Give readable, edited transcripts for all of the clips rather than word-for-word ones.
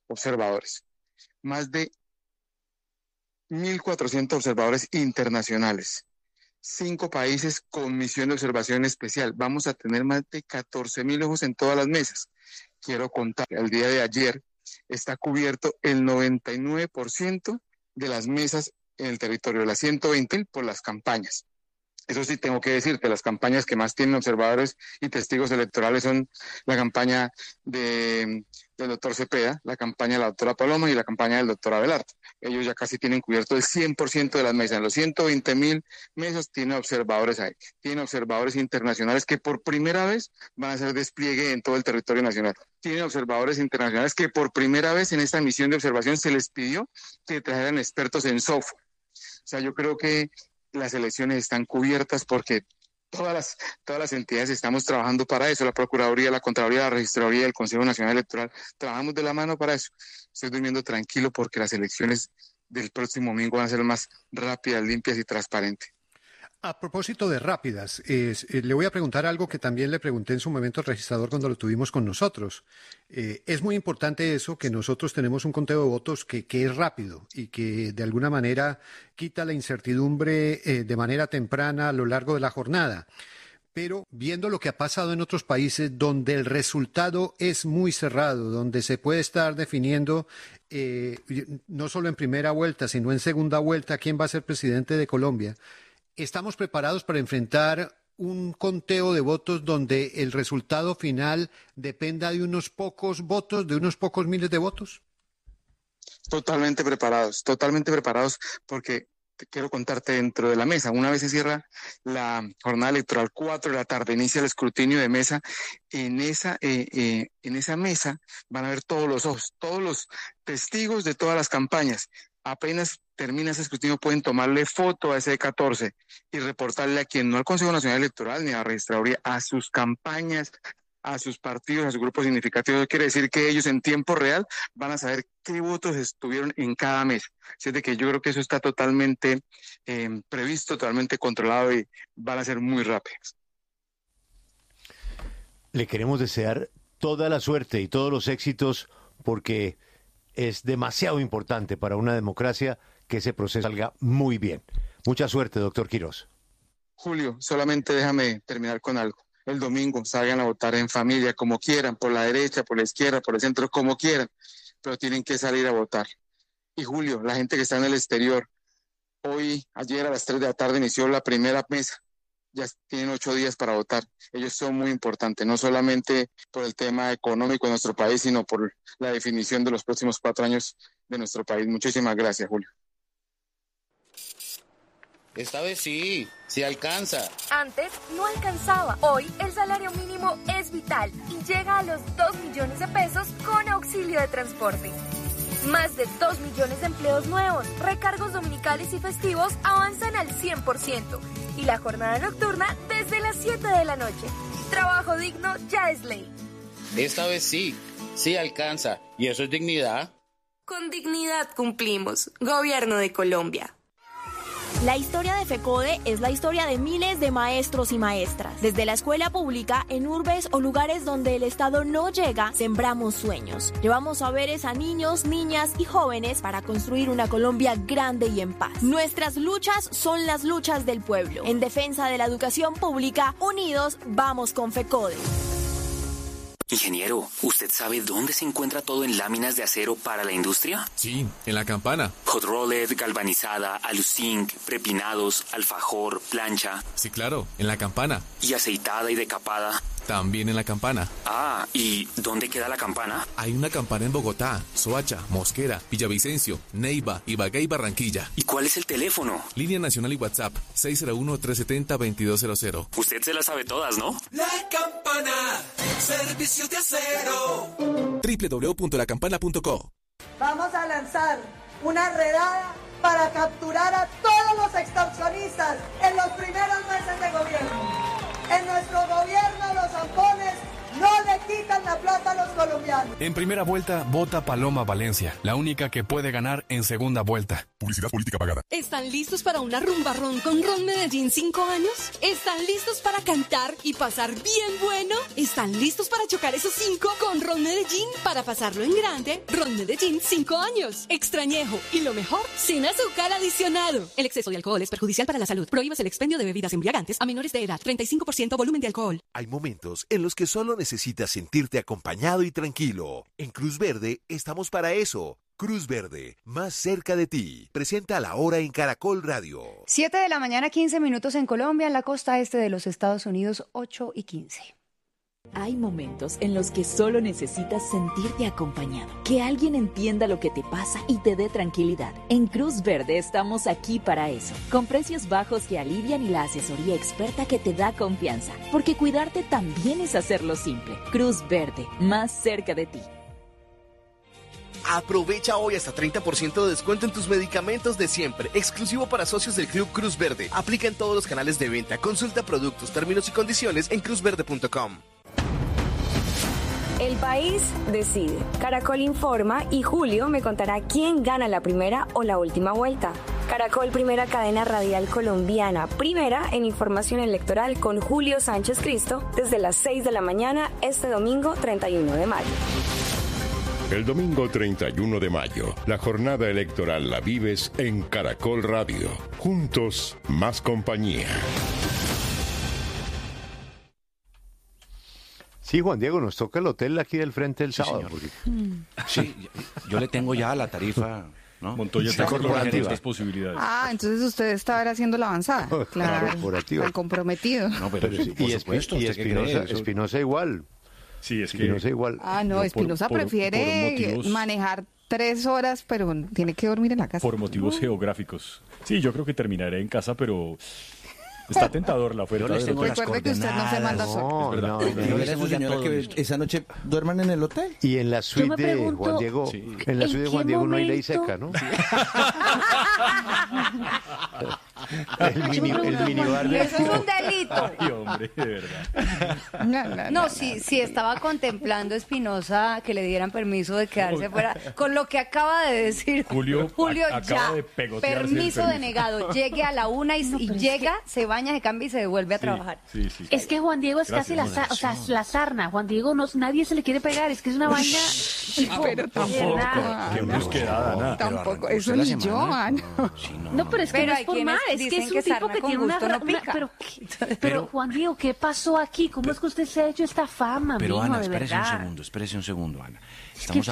observadores, más de 1.400 observadores internacionales, 5 países con misión de observación especial. Vamos a tener más de 14.000 ojos en todas las mesas. Quiero contar, el día de ayer está cubierto el 99% de las mesas en el territorio, las 120.000 por las campañas. Eso sí, tengo que decirte, las campañas que más tienen observadores y testigos electorales son la campaña del doctor Cepeda, la campaña de la doctora Paloma y la campaña del doctor Abelardo. Ellos ya casi tienen cubierto el 100% de las mesas. En los 120.000 mesas tienen observadores ahí. Tienen observadores internacionales que por primera vez van a hacer despliegue en todo el territorio nacional. Tienen observadores internacionales que por primera vez en esta misión de observación se les pidió que trajeran expertos en software. O sea, yo creo que las elecciones están cubiertas porque todas las entidades estamos trabajando para eso, la Procuraduría, la Contraloría, la Registraduría y el Consejo Nacional Electoral, trabajamos de la mano para eso. Estoy durmiendo tranquilo porque las elecciones del próximo domingo van a ser más rápidas, limpias y transparentes. A propósito de rápidas, le voy a preguntar algo que también le pregunté en su momento al registrador cuando lo tuvimos con nosotros. Es muy importante eso, que nosotros tenemos un conteo de votos que es rápido y que de alguna manera quita la incertidumbre de manera temprana a lo largo de la jornada. Pero viendo lo que ha pasado en otros países donde el resultado es muy cerrado, donde se puede estar definiendo no solo en primera vuelta, sino en segunda vuelta quién va a ser presidente de Colombia, ¿estamos preparados para enfrentar un conteo de votos donde el resultado final dependa de unos pocos votos, de unos pocos miles de votos? Totalmente preparados porque quiero contarte dentro de la mesa. Una vez se cierra la jornada electoral, 4 de la tarde, inicia el escrutinio de mesa. En esa mesa van a ver todos los ojos, todos los testigos de todas las campañas. Apenas termina ese escrutinio, pueden tomarle foto a ese 14 y reportarle a quien, no al Consejo Nacional Electoral ni a la Registraduría, a sus campañas, a sus partidos, a sus grupos significativos. Eso quiere decir que ellos en tiempo real van a saber qué votos estuvieron en cada mesa. Así es de que yo creo que eso está totalmente previsto, totalmente controlado y van a ser muy rápidos. Le queremos desear toda la suerte y todos los éxitos porque es demasiado importante para una democracia que ese proceso salga muy bien. Mucha suerte, doctor Quirós. Julio, solamente déjame terminar con algo. El domingo salgan a votar en familia, como quieran, por la derecha, por la izquierda, por el centro, como quieran, pero tienen que salir a votar. Y Julio, la gente que está en el exterior, ayer a las 3 de la tarde inició la primera mesa. Ya tienen 8 días para votar. Ellos son muy importantes, no solamente por el tema económico de nuestro país, sino por la definición de los próximos 4 años de nuestro país. Muchísimas gracias, Julio. Esta vez sí alcanza. Antes no alcanzaba. Hoy el salario mínimo es vital y llega a los 2 millones de pesos con auxilio de transporte. Más de 2 millones de empleos nuevos, recargos dominicales y festivos avanzan al 100%. Y la jornada nocturna desde las 7 de la noche. Trabajo digno ya es ley. Esta vez sí alcanza. ¿Y eso es dignidad? Con dignidad cumplimos. Gobierno de Colombia. La historia de FECODE es la historia de miles de maestros y maestras. Desde la escuela pública, en urbes o lugares donde el Estado no llega, sembramos sueños. Llevamos saberes a niños, niñas y jóvenes para construir una Colombia grande y en paz. Nuestras luchas son las luchas del pueblo. En defensa de la educación pública, unidos, vamos con FECODE. Ingeniero, ¿usted sabe dónde se encuentra todo en láminas de acero para la industria? Sí, en la Campana. Hot rolled, galvanizada, aluzinc, prepinados, alfajor, plancha. Sí, claro, en la Campana. ¿Y aceitada y decapada? También en la Campana. Ah, ¿y dónde queda la Campana? Hay una Campana en Bogotá, Soacha, Mosquera, Villavicencio, Neiva, Ibagué y Barranquilla. ¿Y cuál es el teléfono? Línea nacional y WhatsApp, 601-370-2200. Usted se las sabe todas, ¿no? La Campana, servicios de acero. www.lacampana.co. Vamos a lanzar una redada para capturar a todos los extorsionistas en los primeros meses de gobierno. En nuestro gobierno los zampones no le quitan la plata a los colombianos. En primera vuelta, vota Paloma Valencia, la única que puede ganar en segunda vuelta. Publicidad política pagada. ¿Están listos para una rumba ron con Ron Medellín 5 años? ¿Están listos para cantar y pasar bien bueno? ¿Están listos para chocar esos 5 con Ron Medellín? Para pasarlo en grande, Ron Medellín 5 años. Extrañejo y lo mejor, sin azúcar adicionado. El exceso de alcohol es perjudicial para la salud. Prohíbas el expendio de bebidas embriagantes a menores de edad. 35% volumen de alcohol. Hay momentos en los que solo necesitas sentirte acompañado y tranquilo. En Cruz Verde estamos para eso. Cruz Verde, más cerca de ti. Presenta La Hora en Caracol Radio. 7 de la mañana, 15 minutos en Colombia, en la costa este de los Estados Unidos, 8:15. Hay momentos en los que solo necesitas sentirte acompañado, que alguien entienda lo que te pasa y te dé tranquilidad. En Cruz Verde estamos aquí para eso, con precios bajos que alivian y la asesoría experta que te da confianza, porque cuidarte también es hacerlo simple. Cruz Verde, más cerca de ti. Aprovecha hoy hasta 30% de descuento en tus medicamentos de siempre, exclusivo para socios del Club Cruz Verde. Aplica en todos los canales de venta. Consulta productos, términos y condiciones en cruzverde.com. El país decide. Caracol informa y Julio me contará quién gana la primera o la última vuelta. Caracol, primera cadena radial colombiana, primera en información electoral con Julio Sánchez Cristo desde las 6 de la mañana este domingo 31 de mayo. El domingo 31 de mayo, la jornada electoral la vives en Caracol Radio. Juntos, más compañía. Sí, Juan Diego, nos toca el hotel aquí del frente el sábado. Porque... Sí, yo le tengo ya la tarifa, ¿no? Montoya está corporativa estas posibilidades. Ah, entonces usted está ahora haciendo la avanzada. Claro, tan comprometido. No, pero sí, por supuesto. Y Espinosa igual. Sí, es que... Espinosa igual. Ah, no, Espinosa prefiere motivos... manejar 3 horas, pero tiene que dormir en la casa. Por motivos geográficos. Sí, yo creo que terminaré en casa, pero... Está tentador la oferta. Recuerde que usted no se manda solo. No, que esa noche duerman en el hotel. Y en la suite de Juan Diego, en la suite de Juan Diego no hay ley seca, ¿no? el minibar de... Eso es un delito. Ay, hombre, de verdad. No, si estaba contemplando Espinosa que le dieran permiso de quedarse fuera, con lo que acaba de decir Julio ya, permiso denegado, llegue a la 1 y llega, se baña, se cambia y se devuelve a trabajar. Sí. Es que Juan Diego es casi la sarna. Juan Diego nadie se le quiere pegar, es que es una vaina. Pero tampoco. Qué brusquedad, Ana. Tampoco, eso ni yo, Ana. No, pero es que no es por mal, es que es un tipo que tiene una... Pero Juan Diego, ¿qué pasó aquí? ¿Cómo es que usted se ha hecho esta fama, pero mijo, Ana, de verdad? espérese un segundo, Ana. Estamos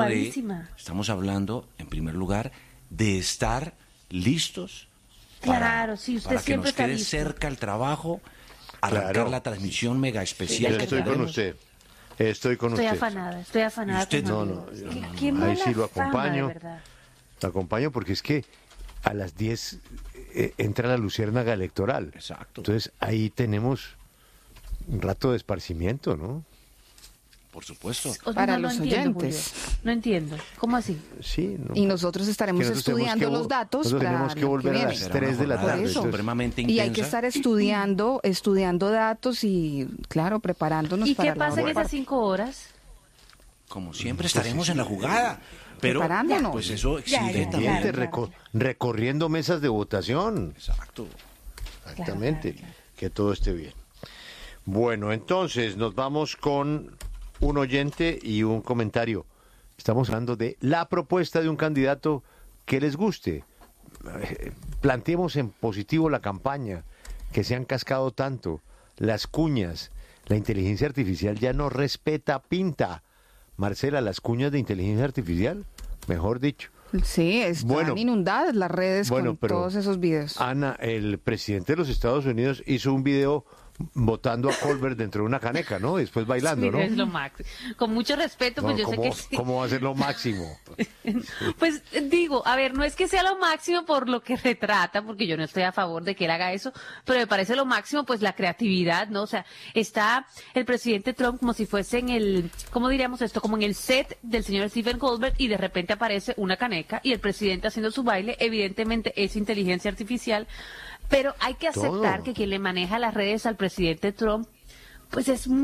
hablando, en primer lugar, de estar listos. Claro, sí, usted siempre está listo. Para que nos quede cerca el trabajo, arrancar la transmisión mega especial que estoy tenemos. con usted. Estoy afanada. ¿Usted? No. Ahí sí lo acompaño. Fama, lo acompaño porque es que a las 10 entra la luciérnaga electoral. Exacto. Entonces ahí tenemos un rato de esparcimiento, ¿no? Por supuesto. Para los oyentes. Julio. No entiendo. ¿Cómo así? Sí. No. Y nosotros estaremos estudiando los datos. Nosotros tenemos que volver a las 3 de la tarde. Supremamente intensa. Y hay que estar estudiando datos y, claro, preparándonos para la hora. ¿Y qué pasa en esas 5 horas? Como siempre estaremos en la jugada. Pero, pues eso exige también. Recorriendo mesas de votación. Exacto. Exactamente. Que todo esté bien. Bueno, entonces nos vamos con un oyente y un comentario. Estamos hablando de la propuesta de un candidato que les guste. Planteemos en positivo la campaña, que se han cascado tanto, las cuñas. La inteligencia artificial ya no respeta pinta. Marcela, las cuñas de inteligencia artificial, mejor dicho. Sí, están inundadas las redes con todos esos videos. Ana, el presidente de los Estados Unidos hizo un video votando a Colbert dentro de una caneca, ¿no? Y después bailando, ¿no? Es lo máximo. Con mucho respeto, pues yo sé que sí. ¿Cómo va a ser lo máximo? Pues digo, a ver, no es que sea lo máximo por lo que retrata, porque yo no estoy a favor de que él haga eso, pero me parece lo máximo, pues la creatividad, ¿no? O sea, está el presidente Trump como si fuese en el, ¿cómo diríamos esto? Como en el set del señor Stephen Colbert y de repente aparece una caneca y el presidente haciendo su baile, evidentemente es inteligencia artificial. Pero hay que aceptar que quien le maneja las redes al presidente Trump, pues es muy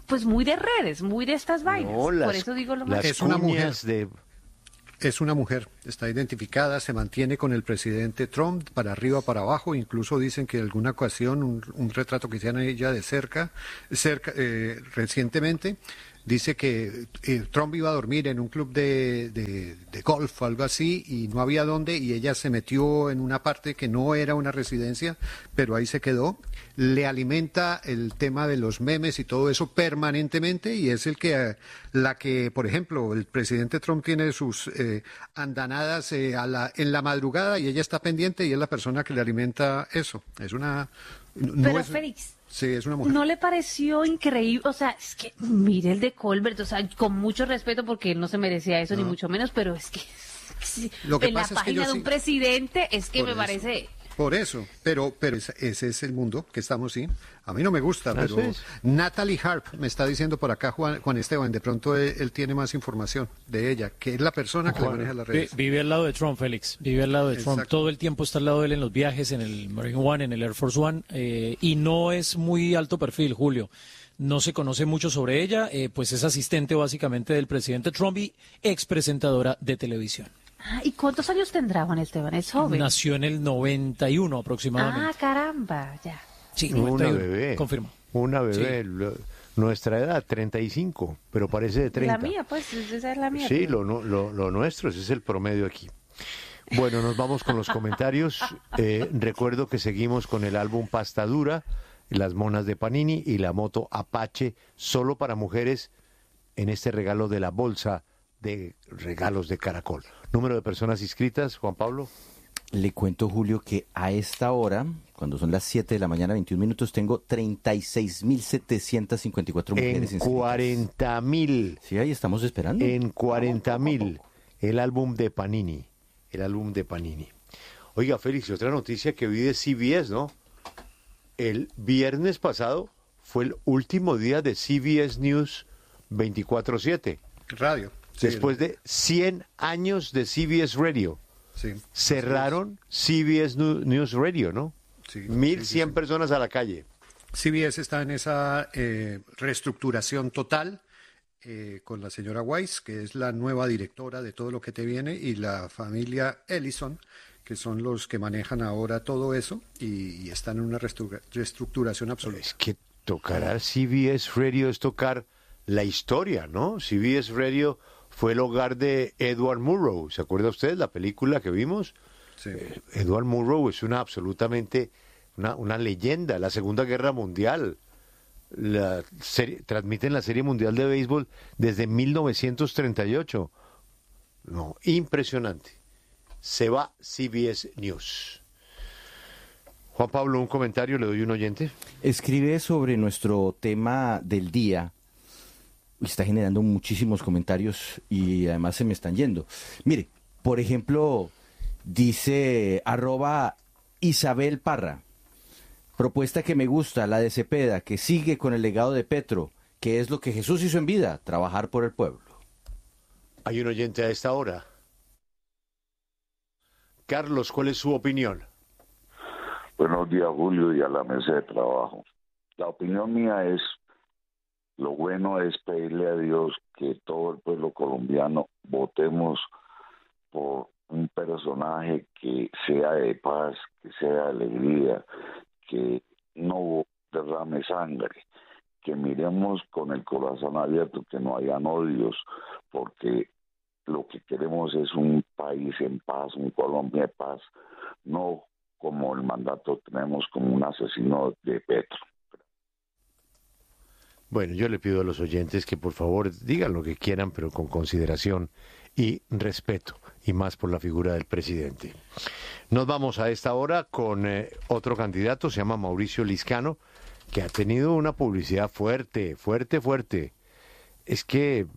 pues muy de redes, muy de estas vainas. Por eso digo lo más. Es una mujer. Es una mujer, está identificada, se mantiene con el presidente Trump para arriba, para abajo, incluso dicen que en alguna ocasión un retrato que hicieron ella de cerca recientemente, dice que Trump iba a dormir en un club de golf, algo así, y no había dónde, y ella se metió en una parte que no era una residencia, pero ahí se quedó. Le alimenta el tema de los memes y todo eso permanentemente, y es la que, por ejemplo, el presidente Trump tiene sus andanadas en la madrugada, y ella está pendiente, y es la persona que le alimenta eso. Es una... Pero Félix... Sí, es una mujer. ¿No le pareció increíble? O sea, es que mire el de Colbert, o sea, con mucho respeto porque él no se merecía eso, ni mucho menos, pero es que Lo que en la pasa es que página de un presidente es que Por me eso. parece... Por eso, pero ese es el mundo que estamos, sí. A mí no me gusta, pero Natalie Harp me está diciendo por acá, Juan Esteban, de pronto él tiene más información de ella, que es la persona que le maneja las redes. Vive al lado de Trump, Félix, vive al lado de Trump. Todo el tiempo está al lado de él en los viajes, en el Marine One, en el Air Force One, y no es muy alto perfil, Julio. No se conoce mucho sobre ella, pues es asistente básicamente del presidente Trump y expresentadora de televisión. ¿Y cuántos años tendrá Juan Esteban? Es joven. Nació en el 91 aproximadamente. Ah, caramba, ya. Sí, una bebé. Confirmo. Una bebé. Sí. Nuestra edad, 35, pero parece de 30. La mía, pues, esa es la mía. Sí, lo nuestro, ese es el promedio aquí. Bueno, nos vamos con los comentarios. Recuerdo que seguimos con el álbum Pasta Dura, las monas de Panini y la moto Apache, solo para mujeres, en este regalo de la bolsa de regalos de Caracol. Número de personas inscritas, Juan Pablo. Le cuento, Julio, que a esta hora, cuando son las 7 de la mañana, 21 minutos, tengo 36.754 mujeres inscritas. 40.000. Sí, ahí estamos esperando. En 40.000. El álbum de Panini. El álbum de Panini. Oiga, Félix, otra noticia que vi de CBS, ¿no? El viernes pasado fue el último día de CBS News 24/7. Radio. Sí, después de 100 años de CBS Radio. Sí, cerraron CBS News Radio, ¿no? Sí, 1.100 personas a la calle. CBS está en esa reestructuración total con la señora Weiss, que es la nueva directora de todo lo que te viene, y la familia Ellison, que son los que manejan ahora todo eso, y están en una reestructuración absoluta. Es que tocar CBS Radio es tocar la historia, ¿no? CBS Radio fue el hogar de Edward Murrow. ¿Se acuerda usted la película que vimos? Sí. Edward Murrow es absolutamente una leyenda. La Segunda Guerra Mundial. Transmiten la Serie Mundial de Béisbol desde 1938. No, impresionante. Se va CBS News. Juan Pablo, un comentario, le doy un oyente. Escribe sobre nuestro tema del día. Está generando muchísimos comentarios y además se me están yendo. Mire, por ejemplo, dice @Isabel Parra. Propuesta que me gusta, la de Cepeda, que sigue con el legado de Petro, que es lo que Jesús hizo en vida, trabajar por el pueblo. Hay un oyente a esta hora. Carlos, ¿cuál es su opinión? Buenos días, Julio, y a la mesa de trabajo. La opinión mía es: lo bueno es pedirle a Dios que todo el pueblo colombiano votemos por un personaje que sea de paz, que sea de alegría, que no derrame sangre, que miremos con el corazón abierto, que no hayan odios, porque lo que queremos es un país en paz, un Colombia de paz, no como el mandato tenemos como un asesino de Petro. Bueno, yo le pido a los oyentes que por favor digan lo que quieran, pero con consideración y respeto, y más por la figura del presidente. Nos vamos a esta hora con otro candidato, se llama Mauricio Liscano, que ha tenido una publicidad fuerte. Es que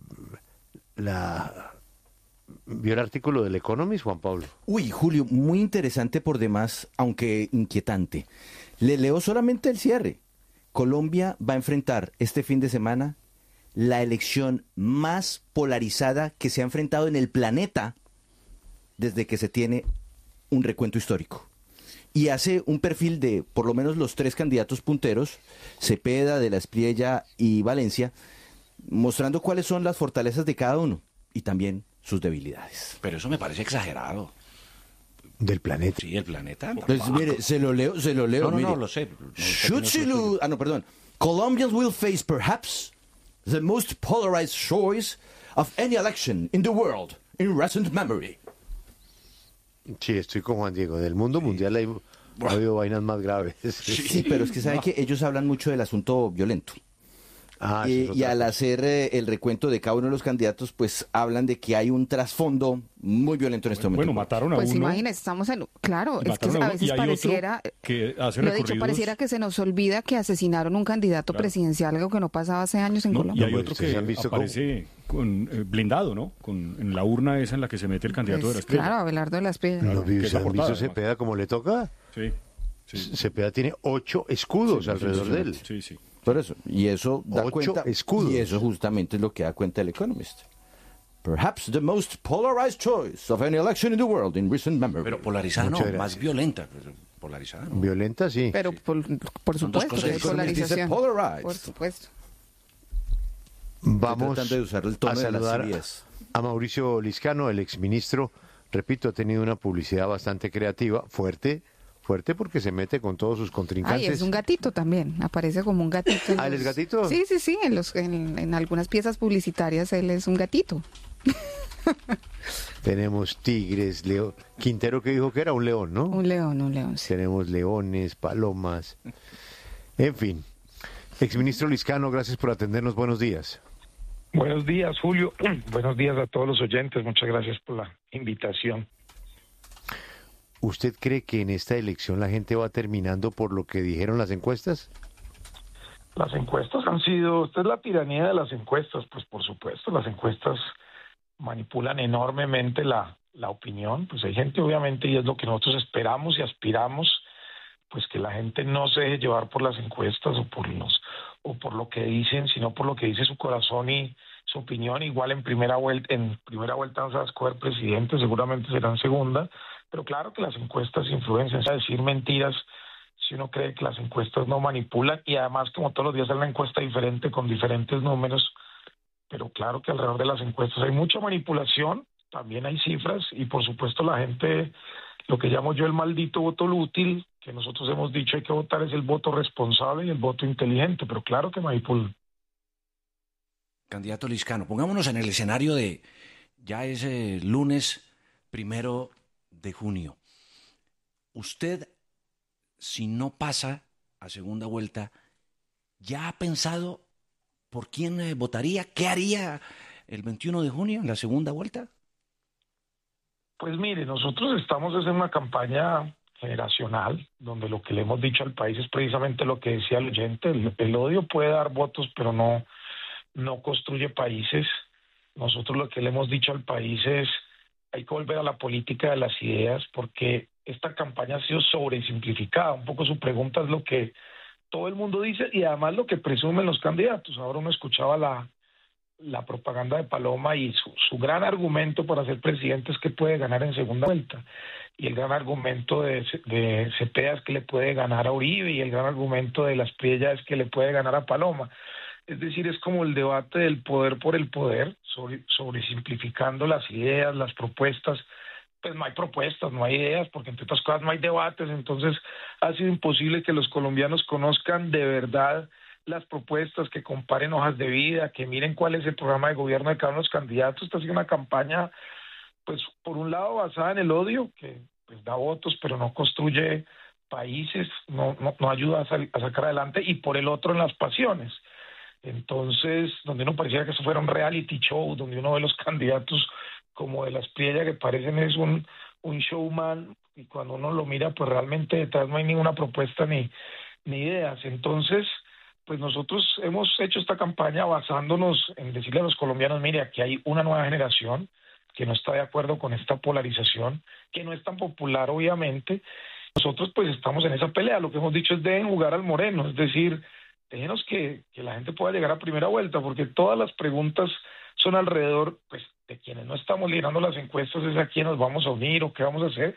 ¿vio el artículo del Economist, Juan Pablo? Uy, Julio, muy interesante por demás, aunque inquietante. Le leo solamente el cierre. Colombia va a enfrentar este fin de semana la elección más polarizada que se ha enfrentado en el planeta desde que se tiene un recuento histórico. y hace un perfil de por lo menos los 3 candidatos punteros, Cepeda, De la Espriella y Valencia, mostrando cuáles son las fortalezas de cada uno y también sus debilidades. Pero eso me parece exagerado. ¿Del planeta? Sí, el planeta. Pues, mire, se lo leo. No, lo sé. Colombians will face perhaps the most polarized choice of any election in the world in recent memory. Sí, estoy con Juan Diego. Del mundo mundial ha habido vainas más graves. Sí, pero es que saben que ellos hablan mucho del asunto violento. Y al hacer el recuento de cada uno de los candidatos, pues hablan de que hay un trasfondo muy violento en este momento. Bueno, mataron a uno. Pues imagínense, estamos en... Claro, es que a veces pareciera... pareciera que se nos olvida que asesinaron un candidato presidencial, algo que no pasaba hace años en Colombia. Y hay otro que aparece blindado, ¿no? En la urna esa en la que se mete el candidato de la Espriella. Claro, Abelardo de la Espriella. ¿No han visto Cepeda como le toca? Sí. Cepeda tiene 8 escudos alrededor de él. Sí. Por eso, y eso da 8 cuenta, escudos. y eso justamente es lo que da cuenta el Economist. Perhaps the most polarized choice of any election in the world in recent memory. Pero polarizada no, más violenta. Polarizada no. Violenta sí. Pero por supuesto que hay polarización. Por supuesto. Vamos de usar el tono a saludar de las a Mauricio Liscano, el exministro. Repito, ha tenido una publicidad bastante creativa, fuerte porque se mete con todos sus contrincantes. Es un gatito también, aparece como un gatito. ¿Él es gatito? Sí, en algunas piezas publicitarias él es un gatito. Tenemos tigres, león. Quintero que dijo que era un león, ¿no? Un león, sí. Tenemos leones, palomas, en fin. Exministro Liscano, gracias por atendernos, buenos días. Buenos días, Julio. Buenos días a todos los oyentes, muchas gracias por la invitación. ¿Usted cree que en esta elección la gente va terminando por lo que dijeron las encuestas? Las encuestas han sido, esta es la tiranía de las encuestas, pues por supuesto, las encuestas manipulan enormemente la opinión, pues hay gente obviamente, y es lo que nosotros esperamos y aspiramos, pues que la gente no se deje llevar por las encuestas o por lo que dicen, sino por lo que dice su corazón y su opinión. Igual en primera vuelta no se va a escoger presidente, seguramente será en segunda, pero claro que las encuestas influencian, a decir mentiras si uno cree que las encuestas no manipulan, y además como todos los días hay una encuesta diferente con diferentes números, pero claro que alrededor de las encuestas hay mucha manipulación, también hay cifras, y por supuesto la gente, lo que llamo yo el maldito voto útil, que nosotros hemos dicho hay que votar, es el voto responsable y el voto inteligente, pero claro que manipulan. Candidato Liscano, pongámonos en el escenario de ya ese lunes 1 de junio. Usted, si no pasa a segunda vuelta, ¿ya ha pensado por quién votaría? ¿Qué haría el 21 de junio en la segunda vuelta? Pues mire, nosotros estamos en una campaña generacional, donde lo que le hemos dicho al país es precisamente lo que decía el oyente, el odio puede dar votos, pero no construye países. Nosotros lo que le hemos dicho al país es, hay que volver a la política de las ideas, porque esta campaña ha sido sobresimplificada. Un poco su pregunta es lo que todo el mundo dice y además lo que presumen los candidatos. Ahora uno escuchaba la propaganda de Paloma y su gran argumento para ser presidente es que puede ganar en segunda vuelta. Y el gran argumento de Cepeda es que le puede ganar a Uribe, y el gran argumento de la Espriella es que le puede ganar a Paloma. Es decir, es como el debate del poder por el poder, sobresimplificando las ideas, las propuestas. Pues no hay propuestas, no hay ideas, porque entre otras cosas no hay debates. Entonces ha sido imposible que los colombianos conozcan de verdad las propuestas, que comparen hojas de vida, que miren cuál es el programa de gobierno de cada uno de los candidatos. Esta ha sido una campaña, pues por un lado basada en el odio, que pues da votos pero no construye países, no ayuda a sacar adelante, y por el otro en las pasiones. Entonces, donde uno pareciera que eso fuera un reality show, donde uno ve los candidatos como de la Espriella que parecen es un showman, y cuando uno lo mira pues realmente detrás no hay ninguna propuesta ni ideas. Entonces, pues nosotros hemos hecho esta campaña basándonos en decirle a los colombianos, mire, aquí hay una nueva generación que no está de acuerdo con esta polarización, que no es tan popular obviamente. Nosotros pues estamos en esa pelea, lo que hemos dicho es deben jugar al moreno, es decir, déjenos que la gente pueda llegar a primera vuelta, porque todas las preguntas son alrededor pues de quienes no estamos liderando las encuestas, es a quién nos vamos a unir o qué vamos a hacer,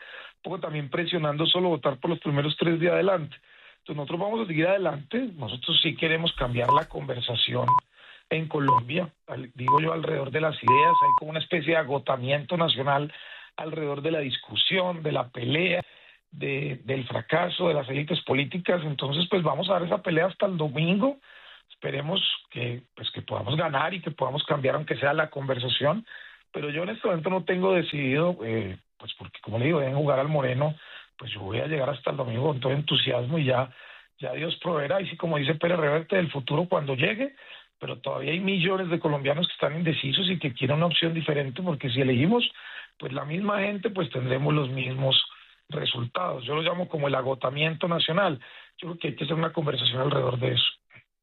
poco también presionando solo votar por los primeros 3 de adelante. Entonces nosotros vamos a seguir adelante, nosotros sí queremos cambiar la conversación en Colombia, digo yo, alrededor de las ideas, hay como una especie de agotamiento nacional alrededor de la discusión, de la pelea, del fracaso de las élites políticas. Entonces pues vamos a dar esa pelea hasta el domingo, esperemos que podamos ganar y que podamos cambiar aunque sea la conversación, pero yo en este momento no tengo decidido, pues porque como le digo, deben jugar al Moreno, pues yo voy a llegar hasta el domingo con todo entusiasmo y ya Dios proveerá, y sí, como dice Pérez Reverte, del futuro cuando llegue, pero todavía hay millones de colombianos que están indecisos y que quieren una opción diferente, porque si elegimos pues la misma gente, pues tendremos los mismos resultados. Yo lo llamo como el agotamiento nacional. Yo creo que hay que hacer una conversación alrededor de eso.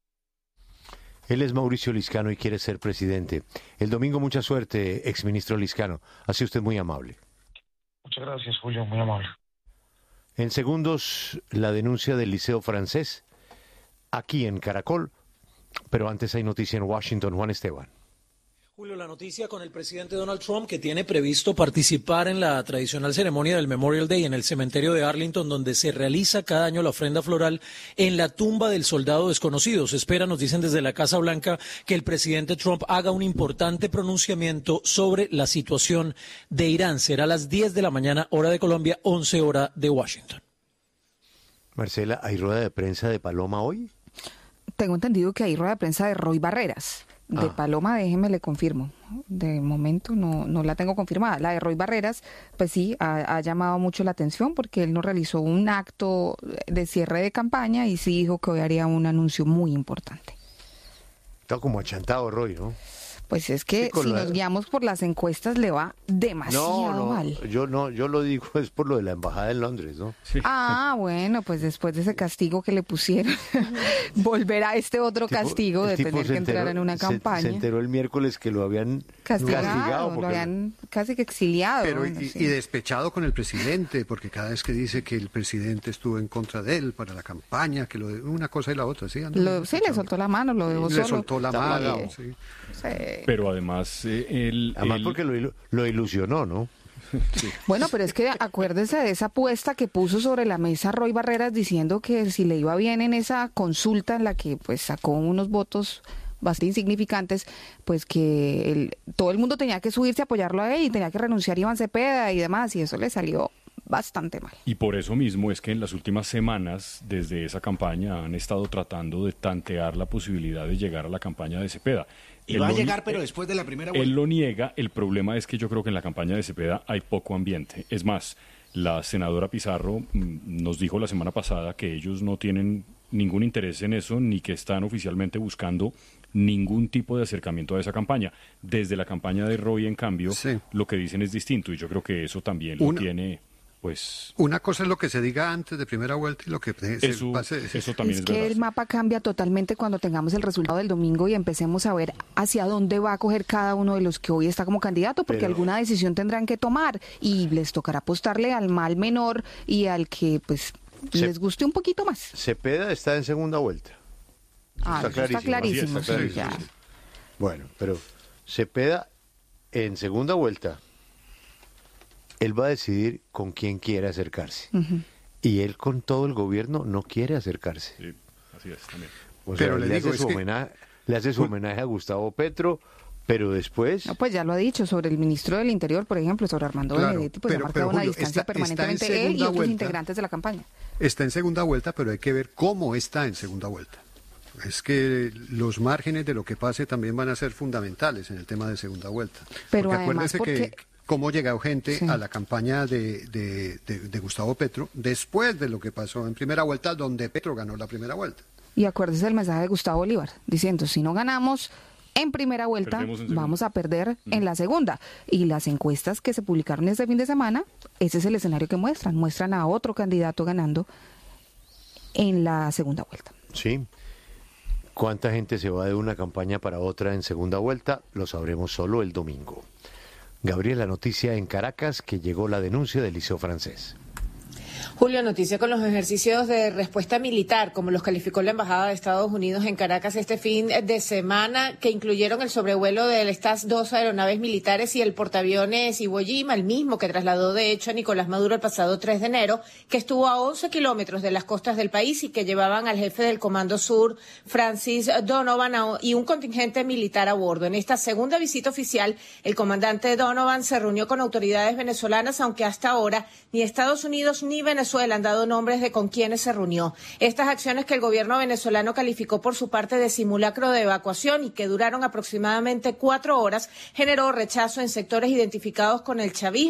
Él es Mauricio Liscano y quiere ser presidente. El domingo mucha suerte, exministro Liscano. Ha sido usted muy amable. Muchas gracias, Julio, muy amable. En segundos, la denuncia del Liceo Francés, aquí en Caracol, pero antes hay noticia en Washington. Juan Esteban. Julio, la noticia con el presidente Donald Trump, que tiene previsto participar en la tradicional ceremonia del Memorial Day en el cementerio de Arlington, donde se realiza cada año la ofrenda floral en la tumba del soldado desconocido. Se espera, nos dicen desde la Casa Blanca, que el presidente Trump haga un importante pronunciamiento sobre la situación de Irán. Será a las 10 de la mañana, hora de Colombia, 11 hora de Washington. Marcela, ¿hay rueda de prensa de Paloma hoy? Tengo entendido que hay rueda de prensa de Roy Barreras. De Paloma, déjeme le confirmo. De momento no la tengo confirmada. La de Roy Barreras, pues sí, ha llamado mucho la atención porque él no realizó un acto de cierre de campaña y sí dijo que hoy haría un anuncio muy importante. Está como achantado Roy, ¿no? Pues es que sí, si nos guiamos por las encuestas le va demasiado mal. Yo lo digo es por lo de la embajada en Londres, ¿no? Sí. Bueno, pues después de ese castigo que le pusieron, volverá este otro castigo de tener que entrar en una campaña. Se enteró el miércoles que lo habían castigado lo habían casi que exiliado. Pero, y despechado con el presidente, porque cada vez que dice que el presidente estuvo en contra de él para la campaña, que una cosa y la otra, ¿sí? Sí, le soltó la mano, lo dejó solo. Le soltó la mano, sí. Sí. Pero además porque lo ilusionó, ¿no? Sí. Bueno, pero es que acuérdese de esa apuesta que puso sobre la mesa Roy Barreras diciendo que si le iba bien en esa consulta en la que pues sacó unos votos bastante insignificantes, pues que todo el mundo tenía que subirse a apoyarlo a él y tenía que renunciar Iván Cepeda y demás, y eso le salió bastante mal. Y por eso mismo es que en las últimas semanas, desde esa campaña, han estado tratando de tantear la posibilidad de llegar a la campaña de Cepeda. Y va a llegar, pero después de la primera vuelta. Él lo niega. El problema es que yo creo que en la campaña de Cepeda hay poco ambiente. Es más, la senadora Pizarro nos dijo la semana pasada que ellos no tienen ningún interés en eso, ni que están oficialmente buscando ningún tipo de acercamiento a esa campaña. Desde la campaña de Roy, en cambio, lo que dicen es distinto, y yo creo que eso también lo tiene... Pues una cosa es lo que se diga antes de primera vuelta y lo que eso también es que verdad. El mapa cambia totalmente cuando tengamos el resultado del domingo y empecemos a ver hacia dónde va a coger cada uno de los que hoy está como candidato, porque alguna decisión tendrán que tomar y les tocará apostarle al mal menor y al que pues les guste un poquito más. Cepeda está en segunda vuelta. Está clarísimo. Ya. Bueno, pero Cepeda en segunda vuelta, él va a decidir con quién quiere acercarse. Y él con todo el gobierno no quiere acercarse. Sí, así es también. O sea, le hace su homenaje a Gustavo Petro, pero después... No, pues ya lo ha dicho sobre el ministro del Interior, por ejemplo, sobre Armando Benedetti, pues ha marcado una distancia permanentemente él y otros integrantes de la campaña. Está en segunda vuelta, pero hay que ver cómo está en segunda vuelta. Es que los márgenes de lo que pase también van a ser fundamentales en el tema de segunda vuelta. Pero porque además, acuérdese que cómo llegó gente a la campaña de Gustavo Petro después de lo que pasó en primera vuelta, donde Petro ganó la primera vuelta. Y acuérdese del mensaje de Gustavo Bolívar, diciendo, si no ganamos en primera vuelta, vamos a perder en la segunda. Y las encuestas que se publicaron este fin de semana, ese es el escenario que muestran a otro candidato ganando en la segunda vuelta. Sí. ¿Cuánta gente se va de una campaña para otra en segunda vuelta? Lo sabremos solo el domingo. Gabriela, noticia en Caracas que llegó la denuncia del Liceo Francés. Julio, noticia con los ejercicios de respuesta militar, como los calificó la Embajada de Estados Unidos en Caracas este fin de semana, que incluyeron el sobrevuelo de estas 2 aeronaves militares y el portaaviones Iwo Jima, el mismo que trasladó de hecho a Nicolás Maduro el pasado 3 de enero, que estuvo a 11 kilómetros de las costas del país y que llevaban al jefe del Comando Sur, Francis Donovan, y un contingente militar a bordo. En esta segunda visita oficial, el comandante Donovan se reunió con autoridades venezolanas, aunque hasta ahora ni Estados Unidos ni Venezuela han dado nombres de con quienes se reunió. Estas acciones que el gobierno venezolano calificó por su parte de simulacro de evacuación y que duraron aproximadamente 4 horas, generó rechazo en sectores identificados con el chavismo